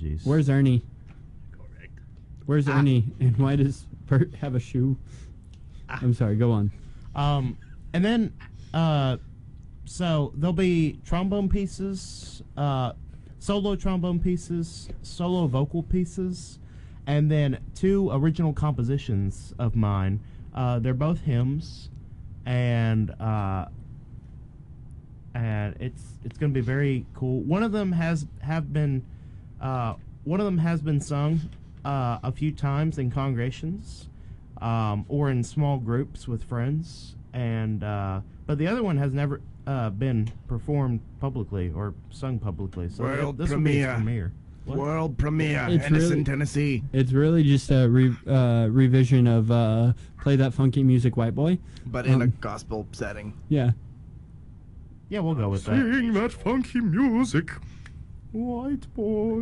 apologies. Where's Ernie? Correct. Where's Ernie? And why does Bert have a shoe? I'm sorry, go on. And then, so there'll be trombone pieces, solo trombone pieces, solo vocal pieces, and then 2 original compositions of mine. They're both hymns, and it's going to be very cool. One of them has been sung a few times in congregations, or in small groups with friends, and but the other one has never been performed publicly or sung publicly. So this will be its premiere. What? World premiere, It's Henderson, really- Tennessee. It's really just a revision of Play That Funky Music, White Boy. But in a gospel setting. Yeah. Yeah, we'll go with that. Sing that funky music, white boy.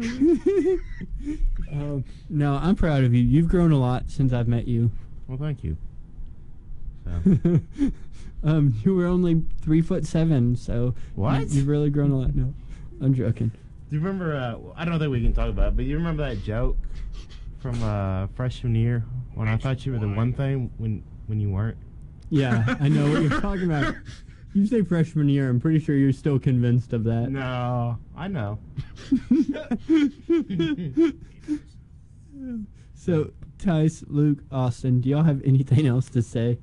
No, I'm proud of you. You've grown a lot since I've met you. Well, thank you. So. You were only 3'7", so What? You've really grown a lot. No, I'm joking. Do you remember? I don't think we can talk about it, but you remember that joke from freshman year when I thought you were the one thing when you weren't? Yeah, I know what you're talking about. You say freshman year. I'm pretty sure you're still convinced of that. No, I know. So, Tice, Luke, Austin, do y'all have anything else to say?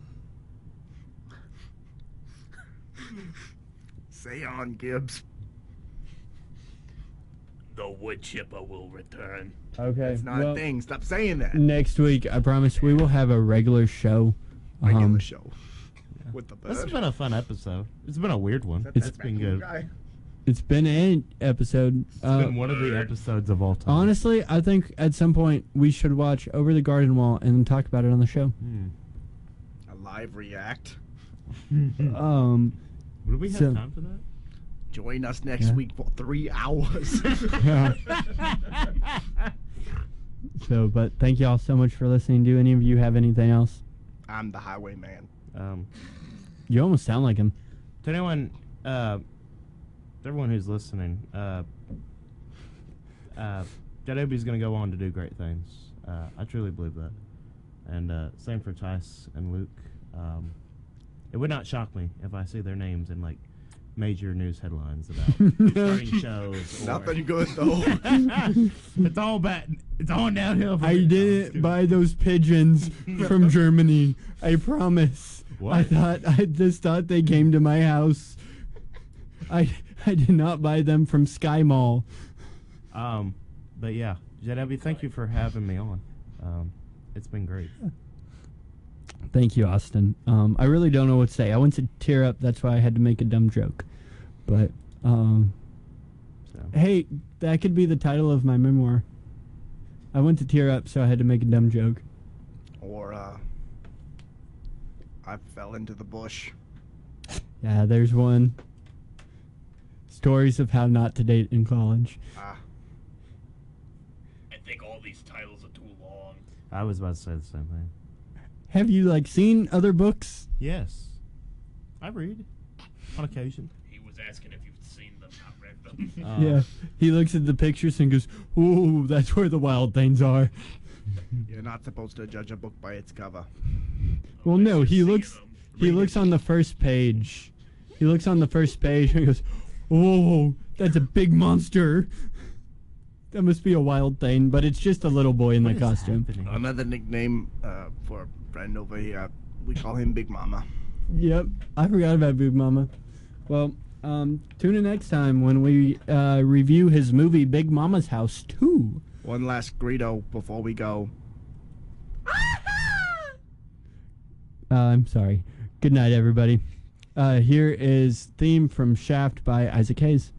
Say on, Gibbs. The wood chipper will return. Okay. It's not a thing. Stop saying that. Next week, I promise we will have a regular show. Regular show. With the bird. This has been a fun episode. It's been a weird one. That's It's been vacuum good. guy. It's been an episode. It's been one of the episodes of all time. Honestly, I think at some point we should watch Over the Garden Wall and then talk about it on the show. A live react. Um, Would we have So- time for that? Join us next Yeah. week for 3 hours. so, but thank y'all so much for listening. Do any of you have anything else? I'm the highwayman. You almost sound like him. To anyone, everyone who's listening, JW's going to go on to do great things. I truly believe that. And same for Tice and Luke. It would not shock me if I see their names in like major news headlines about starting shows. Or Nothing good though. It's all bad. It's all downhill. From I here. didn't buy those pigeons from Germany. I promise. What? I just thought they came to my house. I did not buy them from Sky Mall. But yeah, JW, thank you for having me on. It's been great. Thank you, Austin. I really don't know what to say. I went to tear up. That's why I had to make a dumb joke. But, So. hey, that could be the title of my memoir. I went to tear up, so I had to make a dumb joke. Or I fell into the bush. Yeah, there's one. Stories of how not to date in college. Ah. I think all these titles are too long. I was about to say the same thing. Have you, like, seen other books? Yes, I read on occasion. He was asking if you've seen them, not read them. Yeah. He looks at the pictures and goes, ooh, that's where the wild things are. You're not supposed to judge a book by its cover. Well, no, he You've seen looks... them. He looks on the first page. He looks on the first page and he goes, "Whoa, that's a big monster. That must be a wild thing." But it's just a little boy in What the is costume. happening? Another nickname for a friend over here. We call him Big Mama. Yep, I forgot about Big Mama. Well, tune in next time when we review his movie Big Mama's House 2. One last greedo before we go. I'm sorry. Good night, everybody. Here is theme from Shaft by Isaac Hayes.